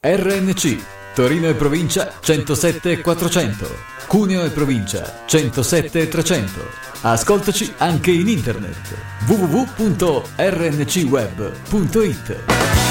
RNC Torino e provincia 107 400, Cuneo e provincia 107 300. Ascoltaci anche in internet www.rncweb.it.